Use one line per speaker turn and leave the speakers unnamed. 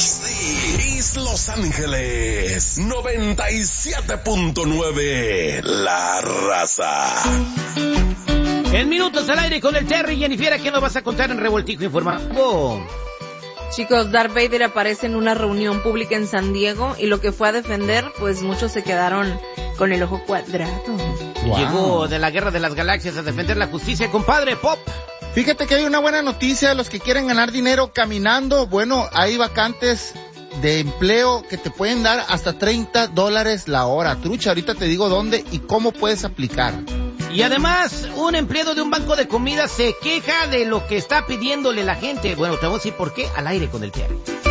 is Los Ángeles 97.9 La Raza.
En minutos al aire con el Terry. Jennifer, ¿qué nos vas a contar en Revoltijo Informativo?
Chicos, Darth Vader aparece en una reunión pública en San Diego y lo que fue a defender, pues muchos se quedaron con el ojo cuadrado.
Wow. Llegó de la Guerra de las Galaxias a defender la justicia, compadre Pop.
Fíjate que hay una buena noticia de los que quieren ganar dinero caminando. Bueno, hay vacantes de empleo que te pueden dar hasta $30 la hora. Trucha, ahorita te digo dónde y cómo puedes aplicar.
Y además, un empleado de un banco de comida se queja de lo que está pidiéndole la gente. Bueno, te voy a decir por qué al aire con el Terry.